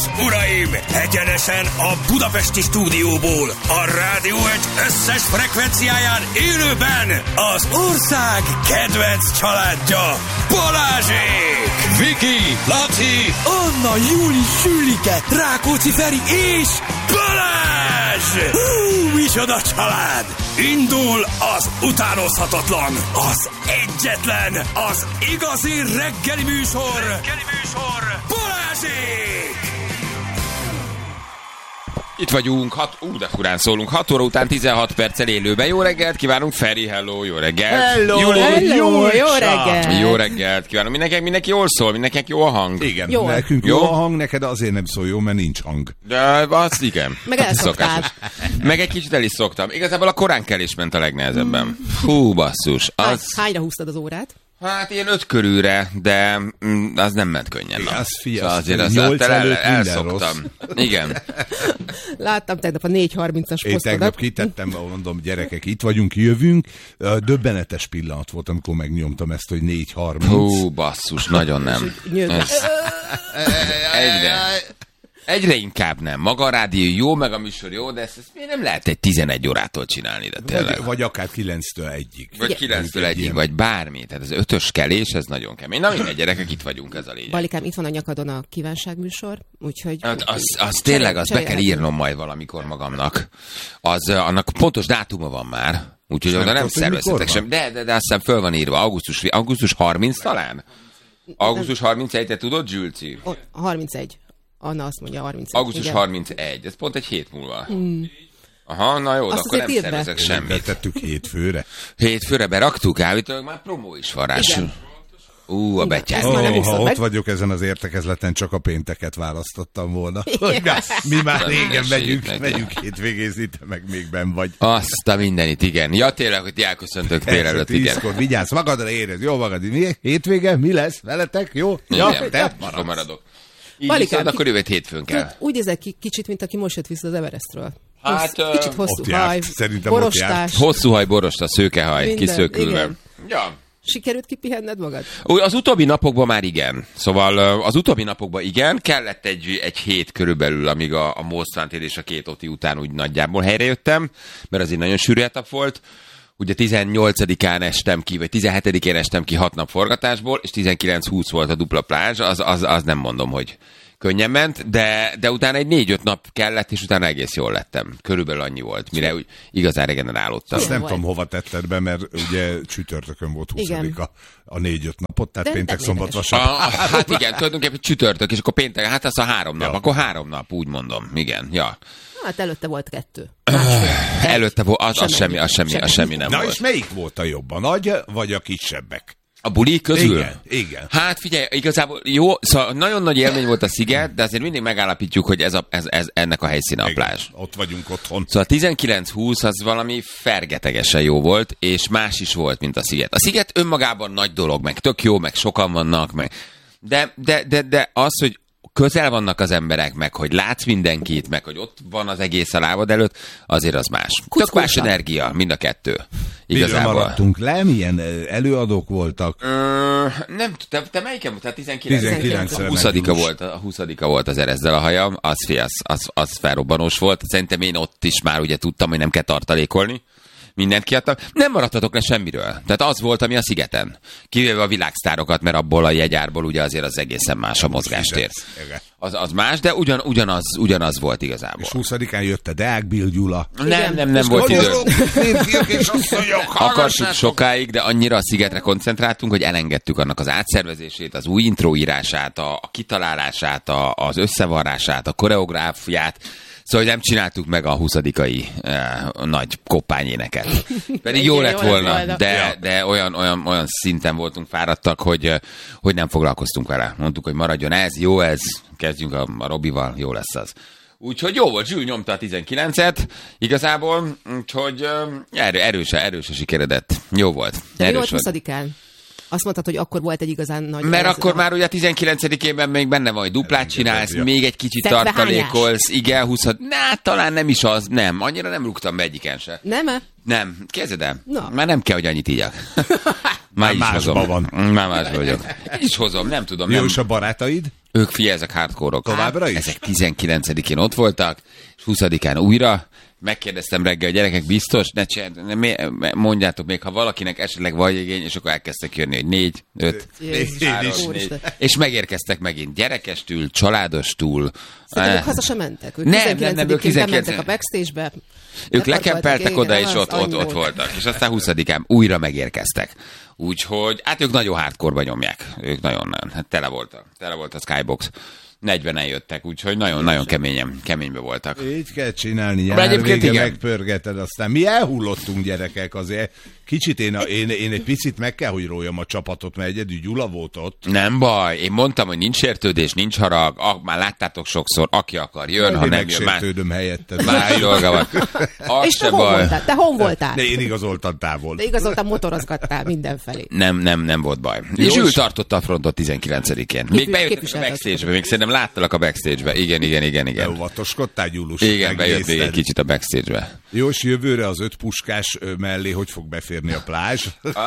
uraim! Egyenesen a budapesti stúdióból, a Rádió egy összes frekvenciáján élőben az ország kedvenc családja, Balázsék! Viki, Laci, Anna, Júli, Sülike, Rákóczi Feri és Balázs! Micsoda család! Indul az utánozhatatlan, az egyetlen, az igazi reggeli műsor, Balázsék! Itt vagyunk, de furán szólunk, 6 óra után 16 perccel élőben. Jó reggelt kívánunk, Feri, hello, jó reggelt. Hello, jó reggelt. Jó reggelt kívánunk, mindenki jól szól, mindenkinek jó a hang. Igen, jó. Nekünk jó a hang, neked azért nem szól jó, mert nincs hang. De azt igen. Meg elszoktál. Meg egy kicsit el is szoktam. Igazából a koránkelés ment a legnehezebben. Hú, basszus. Hányra húztad az órát? Hát ilyen 5 körülre, de az nem ment könnyen. Igen, az szóval azért azt elszoktam. Igen. Láttam tegnap a 4.30-as posztodat. Én tegnap kitettem, mondom, gyerekek, itt vagyunk, jövünk. Döbbenetes pillanat volt, amikor megnyomtam ezt, hogy 4.30. Hú, basszus, nagyon nem. Egyre inkább nem. Maga a rádió jó, meg a műsor jó, de ezt miért nem lehet egy 11 órától csinálni, de tényleg. Vagy akár 9-től 1-ig. Vagy 9-től 1-ig, vagy bármi. Tehát az 5-ös kelés, ez nagyon kemény. Na mindegy, gyerekek, itt vagyunk, ez a lényeg. Balikám, itt van a nyakadon a kívánságműsor, úgyhogy... Az tényleg, azt be kell írnom majd valamikor magamnak. Annak pontos dátuma van már. Úgyhogy oda nem szervezhetek sem. De aztán föl van írva. Augusztus 30 talán? Augusztus 31, te tudod, Zsülci? 31. Anna azt mondja 31. Augusztus igen. 31, ez pont egy hét múlva. Aha, na jó, akkor nem szervezek semmit. Betettük hétfőre. Hétfőre beraktuk, állítólag már promó is van rá. A betyár. Ha ott vagyok ezen az értekezleten, csak a pénteket választottam volna. Mi már régen megyünk hétvégézni, te meg még benn vagy. Azt a mindenit, igen. Ja, tényleg, hogy elköszöntök délelőtt, igen. Vigyázz, magadra érez, jó magad. Hétvége, mi lesz veletek, jó? Ja, te maradok. Így akkor jövő hétfőn kell. Úgy érzek kicsit, mint aki most jött vissza az Everestről. Hát, kicsit hosszú haj, borostás. Hosszú haj, borosta, szőkehaj, kiszőkülve. Ja. Sikerült kipihenned magad? Az utóbbi napokban már igen. Szóval az utóbbi napokban igen, kellett egy hét körülbelül, amíg a Móztántér és a 2 OTI után úgy nagyjából helyrejöttem, mert az egy nagyon sűrű etap volt. Ugye 18-án estem ki, vagy 17-én estem ki 6 nap forgatásból, és 19-20 volt a dupla plázs, az nem mondom, hogy könnyen ment, de utána egy 4-5 nap kellett, és utána egész jól lettem. Körülbelül annyi volt, mire úgy igazán regenerálódtam. Azt nem tudom, hova tetted be, mert ugye csütörtökön volt 20-a a 4-5 napot, tehát péntek, szombat, vasárnap. Hát igen, tulajdonképpen csütörtök, és akkor péntek, hát az a 3 nap, akkor 3 nap, úgy mondom, igen, ja. Hát előtte volt 2. Előtte volt, az semmi nem volt. Na és melyik volt a jobb, a nagy vagy a kisebbek? A buli közül? Igen. Hát figyelj, igazából jó, szóval nagyon nagy élmény volt a sziget, de azért mindig megállapítjuk, hogy ez ennek a helyszíne a plázs. Ott vagyunk otthon. Szóval 19-20 az valami fergetegesen jó volt, és más is volt, mint a sziget. A sziget önmagában nagy dolog, meg tök jó, meg sokan vannak, meg... De az, hogy közel vannak az emberek, meg hogy látsz mindenkit, meg hogy ott van az egész a lábad előtt, azért az más. Tök más energia, mind a kettő. Igazából. Miről maradtunk le? Milyen előadók voltak? Nem, te melyiken volt? Tehát 19. 20-a volt az Erezzel a hajam, az felrobbanós volt. Szerintem én ott is már ugye tudtam, hogy nem kell tartalékolni. Mindent kiadtam. Nem maradtatok le semmiről. Tehát az volt, ami a szigeten. Kivéve a világsztárokat, mert abból a jegyárból ugye azért az egészen más a mozgástér. Az más, de ugyanaz volt igazából. És 20-án jött a Deák Bill Gyula. Nem volt idő. Akartuk sokáig, de annyira a szigetre koncentráltunk, hogy elengedtük annak az átszervezését, az új intróírását, a kitalálását, az összevarrását, a koreográfiát. Szóval nem csináltuk meg a 20-ai nagy koppányéneket. Pedig jó lett volna, de olyan szinten voltunk fáradtak, hogy nem foglalkoztunk vele. Mondtuk, hogy maradjon ez, jó ez, kezdjünk a Robival, jó lesz az. Úgyhogy jó volt, Zsül nyomta a 19-et igazából, úgyhogy erős a sikeredett. Jó volt. De mi volt 20-án? Azt mondtad, hogy akkor volt egy igazán nagy... Mert akkor már ugye a 19-ében még benne vagy duplát csinálsz, még egy kicsit tartalékolsz, igen, 20. Talán nem is az, nem, annyira nem rúgtam be egyiken se. Nem-e? Nem, kezded el. No. Már nem kell, hogy annyit igyak. Már is másban hozom. Van. Már másban vagyok. Is hozom, nem tudom. Jó, nem. és a barátaid? Ők figyelj, ezek hardcore-ok. Továbbra is? Ezek 19-én ott voltak, és 20-án újra. Megkérdeztem reggel, a gyerekek biztos, mondjátok még, ha valakinek esetleg van igény, és akkor elkezdtek jönni, hogy 4, 5, 3, 4. És megérkeztek megint gyerekestül, családostól. Szerintem ők haza sem mentek. Ők Nem, ők 19 mentek a backstage-be. Ők lekempeltek oda, és ott voltak. És aztán 20-án újra megérkeztek. Úgyhogy, hát ők nagyon hardcore-ba nyomják. Ők nagyon, hát tele volt a Skybox. 40-en jöttek, úgyhogy nagyon keménybe voltak. Így kell csinálni, jár vége megpörgeted, aztán mi elhullottunk gyerekek azért. Kicsit én egy picit meg kell, hogy róljam a csapatot, mert egyedül Gyula volt ott. Nem baj, én mondtam, hogy nincs sértődés, nincs harag, már láttátok sokszor, aki akar, jön, ha nem jön. Megsértődöm helyetted. Már dolga van. És te hon voltál? Te hon voltál? De én igazoltam távol. De igazoltam, motorozgattál mindenfelé. Nem volt baj. És Zsül tartotta a frontot 19-én. Még bejöttek a backstage-be, még szerintem láttalak a backstage-be. Igen. Óvatoskodtál, Gyulus. Igen, bejött még egy kicsit a backstage-be. Jós, jövőre az 5 puskás mellé hogy fog beférni a plázs?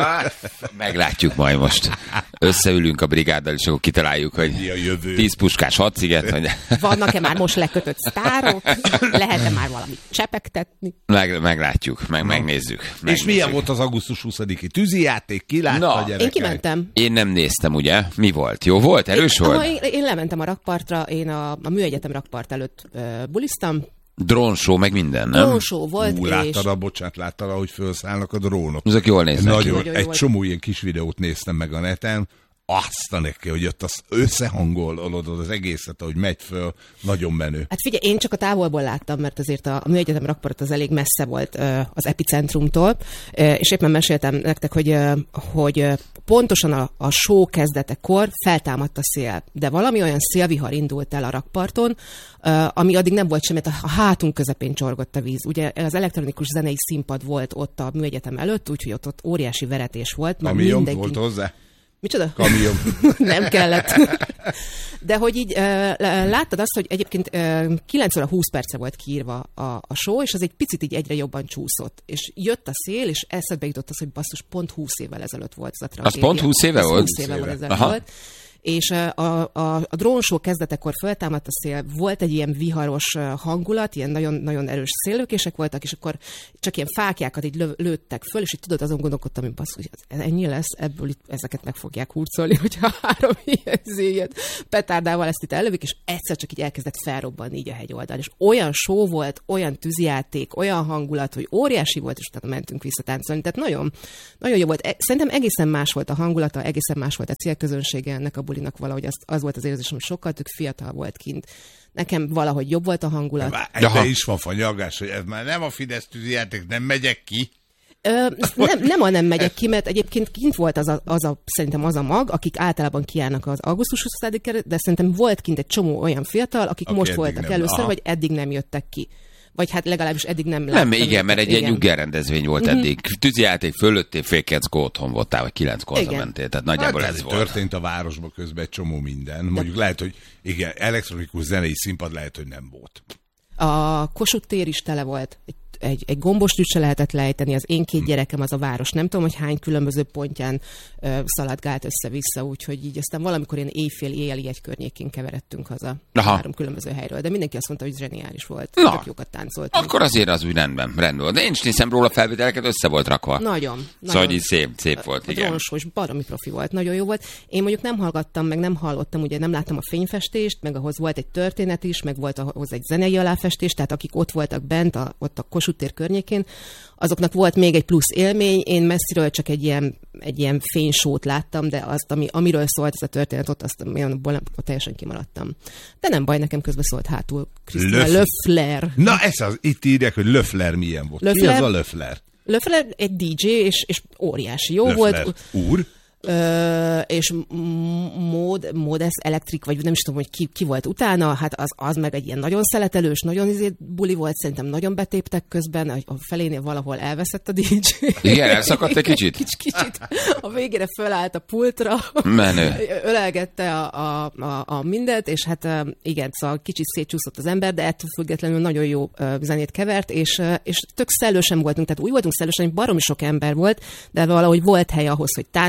Meglátjuk majd most. Összeülünk a brigáddal, és akkor kitaláljuk, hogy 10 puskás hadsziget. Hogy... Vannak-e már most lekötött sztárok? Lehet-e már valamit csepegtetni? Meglátjuk, megnézzük. És milyen volt az augusztus 20-i tűzijáték? Ki látta a gyerekek? Én kimentem. Én nem néztem, ugye? Mi volt? Jó volt? Erős volt? Én lementem a rakpartra, én a Műegyetem rakpart előtt buliztam. Drónshow, meg minden, nem? Drónshow volt, láttad, ahogy felszállnak a drónok. Ezek jól néznek ki. Egy csomó ilyen kis videót néztem meg a neten, azt a neki, hogy ott az összehangolod az egészet, ahogy megy föl, nagyon menő. Hát figyelj, én csak a távolból láttam, mert azért a Műegyetem rakpart az elég messze volt az epicentrumtól, és éppen meséltem nektek, hogy pontosan a show kezdetekor feltámadt a szél, de valami olyan szélvihar indult el a rakparton, ami addig nem volt semmi, a hátunk közepén csorgott a víz. Ugye az elektronikus zenei színpad volt ott a Műegyetem előtt, úgyhogy ott óriási veretés volt. Kamion volt hozzá? Micsoda? Kamion. Nem kellett. De hogy így láttad azt, hogy egyébként 9 óra 20 perce volt kiírva a show, és az egy picit így egyre jobban csúszott. És jött a szél, és eszedbe jutott az, hogy basszus, pont 20 évvel ezelőtt volt az a tragédia. Az pont 20 éve volt? 20 éve ezelőtt volt. És a drónshow kezdetekor föltámadt a szél, volt egy ilyen viharos hangulat, ilyen nagyon, nagyon erős széllökések voltak, és akkor csak ilyen fáklyákat így lőttek föl, és így tudod, azon gondolkodtam, hogy basszus, hogy ennyi lesz, ebből itt ezeket meg fogják hurcolni, hogyha 3 ilyen petárdával ezt itt ellövik, és egyszer csak így elkezdett felrobbanni így a hegyoldal. És olyan show volt, olyan tűzijáték, olyan hangulat, hogy óriási volt, és utána mentünk visszatáncolni. Tehát nagyon, nagyon jó volt. Szerintem egészen más volt a hangulata, egészen más volt a célközönsége ennek a bulinak, valahogy az volt az érzésem, hogy sokkal tök fiatal volt kint. Nekem valahogy jobb volt a hangulat. De is van fanyagás, hogy ez már nem a Fidesz tűzijáték, nem megyek ki. Nem megyek ki, mert egyébként kint volt szerintem az a mag, akik általában kiállnak az augusztus 20-ára, de szerintem volt kint egy csomó olyan fiatal, akik most voltak először, vagy eddig nem jöttek ki. Vagy hát legalábbis eddig nem láttam. Nem, igen, mert egy ilyen nyuggerrendezvény volt eddig. Tűzijáték fölöttél, fél 9-kor otthon voltál, vagy 9-kor mentél. Tehát nagyjából ez volt. Történt a városban közben egy csomó minden. Mondjuk lehet, hogy igen, elektronikus zenei színpad lehet, hogy nem volt. A Kossuth tér is tele volt. Egy gombostűt se lehetett lejteni, az én 2 gyerekem az a város, nem tudom, hogy hány különböző pontján szaladgált össze-vissza, úgyhogy így aztán valamikor én éjjel egy környékén keveredtünk haza 3 különböző helyről, de mindenki azt mondta, hogy zseniális volt, tök jókat táncoltunk. Akkor azért az úgy rendben volt, de én is nézem róla felvételeket, össze volt rakva. Nagyon. Szóval így szép volt, igen. Drónshow, és baromi profi volt, nagyon jó volt. Én mondjuk nem hallgattam, meg nem hallottam, ugye nem láttam a fényfestést, meg ahhoz volt egy történet is, meg volt ahhoz egy zenei aláfestés, tehát akik ott voltak bent, ott a Kossuth tér környékén, azoknak volt még egy plusz élmény, én messziről csak egy ilyen fénysót láttam, de azt, amiről szólt ez a történet, ott teljesen kimaradtam. De nem baj, nekem közben szólt hátul Krisztina Löffler. Na ez az, itt írják, hogy Löffler milyen volt. Löffler? Ki az a Löffler? Löffler egy DJ, és óriási jó Löffler volt. Úr? És Modes Electric, vagy nem is tudom, hogy ki volt utána, hát az meg egy ilyen nagyon szeletelős, nagyon buli volt, szerintem nagyon betéptek közben, a felénél valahol elveszett a DJ. Igen, elszakadt egy kicsit? Kicsit. A végére fölállt a pultra, menő. Ölelgette a mindent, és hát igen, szóval kicsit szétcsúszott az ember, de ettől függetlenül nagyon jó zenét kevert, és tök szellősen voltunk, tehát úgy voltunk szellősen, hogy baromi sok ember volt, de valahogy volt hely ahhoz, hogy táncolj,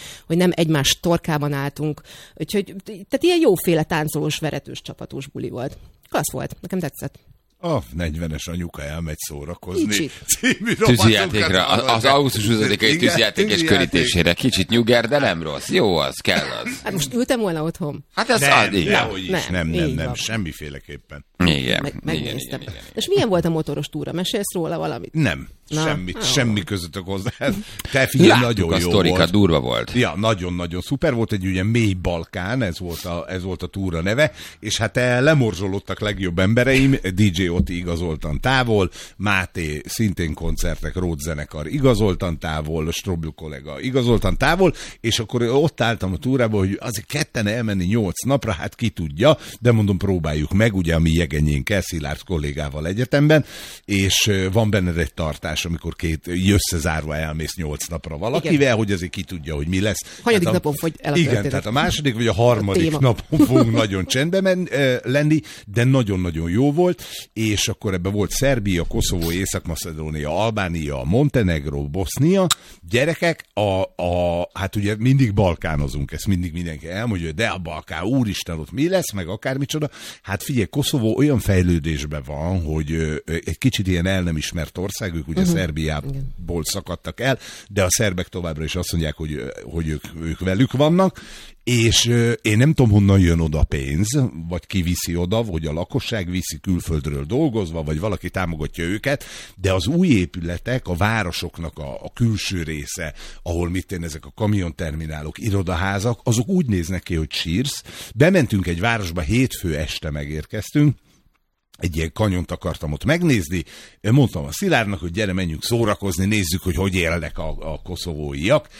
nem egymás torkában álltunk. Úgyhogy, tehát ilyen jóféle táncolós, veretős, csapatós buli volt. Klassz volt, nekem tetszett. A 40-es anyuka elmegy szórakozni. Tűzijátékra, az augusztus 20-ai tűzijáték és körítésére. Kicsit nyuger, de nem rossz. Jó az, kell az. Hát most ültem volna otthon. Hát ez nem, semmiféleképpen. Igen. Megnéztem. És milyen volt a motoros túra? Mesélsz róla valamit? Nem. Semmi közöttök hozzá. Te figyelj, nagyon jó volt. Durva volt. Ja, nagyon-nagyon szuper volt, egy ugye mély Balkán, ez volt a túra neve, és hát lemorzsolódtak legjobb embereim, DJ Oti igazoltan távol, Máté szintén koncertek, Rót zenekar igazoltan távol, Strobl kollega igazoltan távol, és akkor ott álltam a túrában, hogy azért ketten elmenni 8 napra, hát ki tudja, de mondom, próbáljuk meg, ugye a mi jegenyénkkel, Szilárd kollégával egyetemben, és van benned egy tartás, amikor összezárva elmész 8 napra valakivel, igen, hogy azért ki tudja, hogy mi lesz. Hanyadik napon fogy el a történet? Igen, tehát a második vagy a harmadik napon fogunk nagyon csendben lenni, de nagyon-nagyon jó volt, és akkor ebben volt Szerbia, Koszovó, Észak-Macedónia, Albánia, Montenegró, Bosznia. Gyerekek, hát ugye mindig balkánozunk, ezt mindig mindenki elmondja, de a Balkán, úristen, ott mi lesz, meg akármicsoda. Hát figyelj, Koszovó olyan fejlődésben van, hogy egy kicsit ilyen el nem ismert ország, ők ugye Szerbiából szakadtak el, de a szerbek továbbra is azt mondják, hogy ők velük vannak, és én nem tudom, honnan jön oda pénz, vagy ki viszi oda, vagy a lakosság viszi külföldről dolgozva, vagy valaki támogatja őket, de az új épületek, a városoknak a külső része, ahol ezek a kamionterminálok, irodaházak, azok úgy néznek ki, hogy sírsz. Bementünk egy városba, hétfő este megérkeztünk, egy ilyen kanyont akartam ott megnézni, mondtam a Szilárdnak, hogy gyere, menjünk szórakozni, nézzük, hogy élnek a koszovóiak.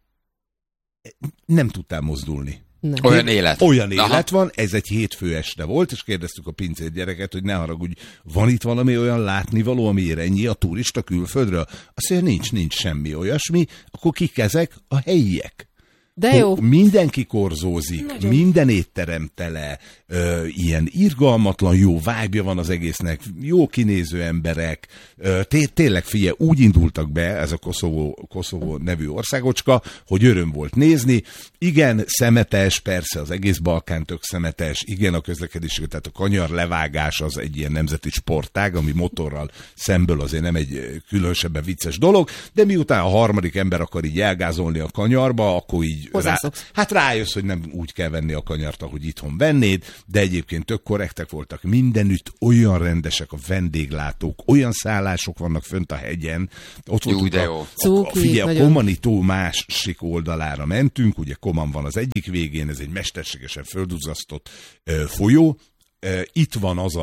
Nem tudtál mozdulni. Nem. Olyan élet. Élet van, ez egy hétfő este volt, és kérdeztük a pincér gyereket, hogy ne haragudj, van itt valami olyan látnivaló, amiért ennyi a turista külföldről? Azt mondja, nincs semmi olyasmi, akkor kik ezek? A helyiek. De jó. Mindenki korzózik, nagyon. Minden étterem tele, ilyen irgalmatlan jó vibe-ja van az egésznek, jó kinéző emberek, tényleg figyelj, úgy indultak be ez a Koszovó nevű országocska, hogy öröm volt nézni. Igen, szemetes, persze az egész Balkán tök szemetes, igen, a közlekedés, tehát a kanyar levágás az egy ilyen nemzeti sportág, ami motorral szemből azért nem egy különösebben vicces dolog, de miután a harmadik ember akar így elgázolni a kanyarba, akkor így rájössz, hogy nem úgy kell venni a kanyart, ahogy itthon vennéd, de egyébként tök korrektek voltak mindenütt, olyan rendesek a vendéglátók, olyan szállások vannak fönt a hegyen. Ott figyelj, a Komani tó másik oldalára mentünk, ugye Koman van az egyik végén, ez egy mesterségesen földuzasztott folyó. Itt van az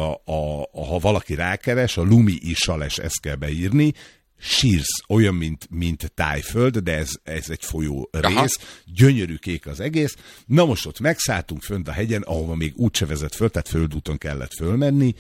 ha valaki rákeres, a Lumi Isales, ezt kell beírni, sírsz, olyan, mint Tájföld, de ez egy folyó rész, gyönyörű kék az egész. Na most ott megszálltunk fönt a hegyen, ahova még úgyse vezet föl, tehát földúton kellett fölmenni.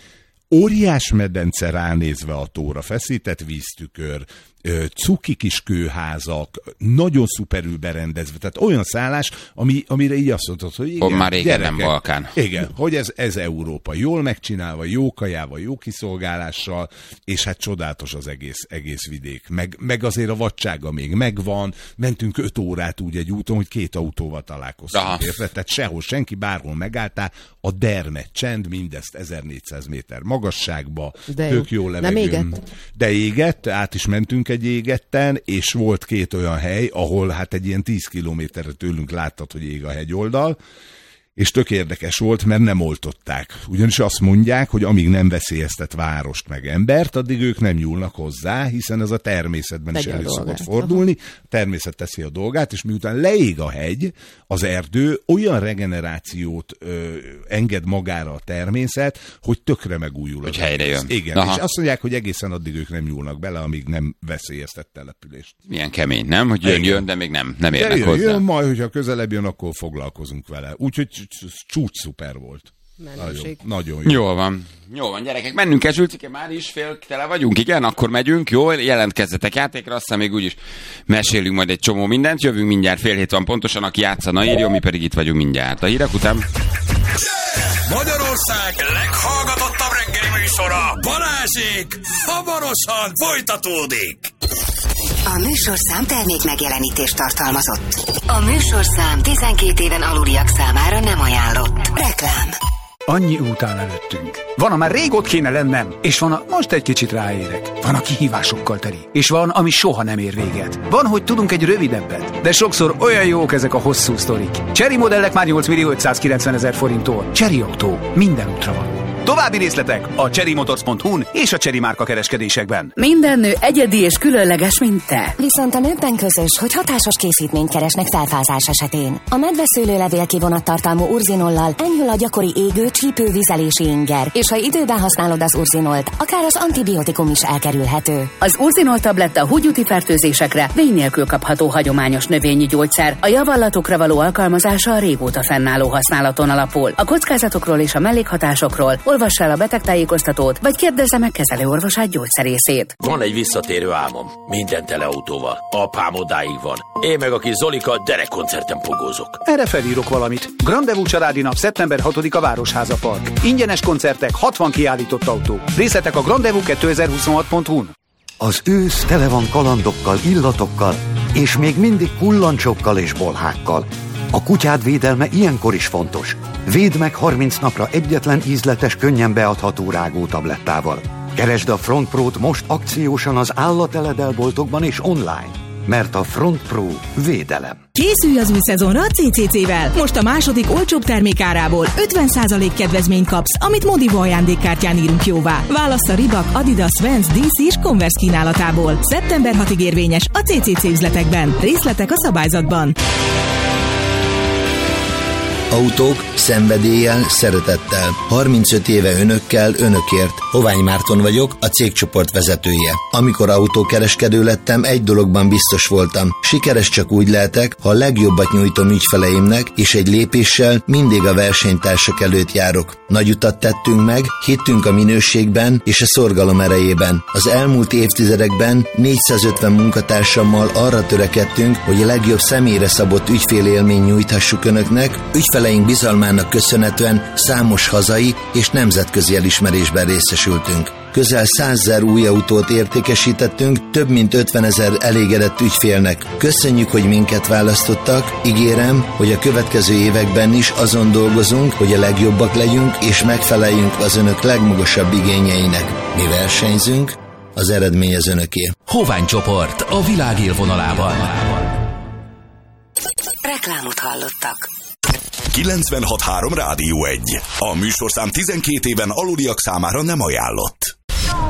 Óriás medence ránézve a tóra, feszített víztükör, cuki kis kőházak, nagyon szuperül berendezve, tehát olyan szállás, amire így azt mondtad, hogy igen, már régen gyerekek, nem Balkán. Igen, hogy ez Európa, jól megcsinálva, jó kajával, jó kiszolgálással, és hát csodálatos az egész vidék. Meg azért a vadsága még megvan, mentünk 5 órát úgy egy úton, hogy 2 autóval találkoztunk, érted? Tehát sehol senki, bárhol megálltál, a dermed csend, mindezt 1400 méter magasságba, tök jó levegő. Nem égett? De égett, át is mentünk egy égetten, és volt 2 olyan hely, ahol hát egy ilyen 10 kilométerre tőlünk láttad, hogy ég a hegyoldal, és tök érdekes volt, mert nem oltották. Ugyanis azt mondják, hogy amíg nem veszélyeztet várost meg embert, addig ők nem nyúlnak hozzá, hiszen ez a természetben is elő szokott fordulni. A természet teszi a dolgát, és miután leég a hegy, az erdő, olyan regenerációt enged magára a természet, hogy tökre megújul. Hogy helyre jön. Igen, és azt mondják, hogy egészen addig ők nem nyúlnak bele, amíg nem veszélyeztet települést. Milyen kemény, nem? Hogy jön, de még nem érnek hozzá. Jön, majd, hogyha közelebb jön, akkor foglalkozunk vele. Úgyhogy csúcs szuper volt. Nagyon jó. Jól van, gyerekek, mennünk kell, Zsülcike, már is fél tele vagyunk, igen, akkor megyünk, jól, jelentkezzetek játékra, aztán még úgyis mesélünk majd egy csomó mindent, jövünk mindjárt, 6:30 van pontosan, aki játszana írjon, mi pedig itt vagyunk mindjárt. A hírek után... Magyarország leghallgatottabb reggeli műsora, Balázsék, hamarosan folytatódik! A műsorszám termék megjelenítést tartalmazott. A műsorszám 12 éven aluliak számára nem ajánlott. Reklám. Annyi út áll előttünk. Van, amár rég ott kéne lennem, és van, most egy kicsit ráérek. Van, a kihívásokkal teli, és van, ami soha nem ér véget. Van, hogy tudunk egy rövidebbet, de sokszor olyan jók ezek a hosszú sztorik. Chery modellek már 8.590.000 forinttól. Chery Autó. Minden útra való. További részletek a cherrymotors.hu-n és a Chery márka kereskedésekben. Minden nő egyedi és különleges, mint te. Viszont a nőkben közös, hogy hatásos készítményt keresnek felfázás esetén. A medveszőlőlevél kivonattartalmú urzinollal enyhül a gyakori égő, csípő, vizelési inger, és ha időben használod az urzinolt, akár az antibiotikum is elkerülhető. Az urzinol tabletta húgyúti fertőzésekre vény nélkül kapható hagyományos növényi gyógyszer. A javallatokra való alkalmazása a régóta fennálló használaton alapul. A kockázatokról és a mellékhatásokról olvass el a betegtájékoztatót, vagy kérdezze meg kezelőorvosát, gyógyszerészét. Van egy visszatérő álmom. Minden tele autóval. Apám odáig van. Én meg a kis Zolika derekkoncerten pogózok. Erre felírok valamit. Grandevú családi nap szeptember 6-a Városháza Park. Ingyenes koncertek, 60 kiállított autó. Részletek a grandevú2026.hu-n. Az ősz tele van kalandokkal, illatokkal, és még mindig kullancsokkal és bolhákkal. A kutyád védelme ilyenkor is fontos. Védd meg 30 napra egyetlen ízletes, könnyen beadható rágótablettával. Keresd a Front Pro-t most akciósan az állateledelboltokban és online. Mert a Front Pro védelem. Készülj az új szezonra a CCC-vel. Most a második olcsóbb termékárából 50% kedvezményt kapsz, amit Modivo ajándékkártyán írunk jóvá. Válasz a Reebok, Adidas, Vans, DC és Converse kínálatából. Szeptember 6-ig érvényes a CCC üzletekben. Részletek a szabályzatban. Autók szenvedéllyel, szeretettel. 35 éve önökkel, önökért. Hovány Márton vagyok, a cégcsoport vezetője. Amikor autókereskedő lettem, egy dologban biztos voltam. Sikeres csak úgy lehetek, ha a legjobbat nyújtom ügyfeleimnek, és egy lépéssel mindig a versenytársak előtt járok. Nagy utat tettünk meg, hittünk a minőségben és a szorgalom erejében. Az elmúlt évtizedekben 450 munkatársammal arra törekedtünk, hogy a legjobb személyre szabott ügyfélélmény nyújthassuk önöknek. Ügyfeleink bizalmának köszönhetően számos hazai és nemzetközi elismerésben részesültünk. Közel 100 000 új autót értékesítettünk, több mint 50 000 elégedett ügyfélnek. Köszönjük, hogy minket választottak, ígérem, hogy a következő években is azon dolgozunk, hogy a legjobbak legyünk és megfeleljünk az önök legmagasabb igényeinek. Mi versenyzünk, az eredmény az önöké. Hovány csoport a világ élvonalában. Reklámot hallottak. 96.3 Rádió 1. A műsorszám 12 éven aluliak számára nem ajánlott.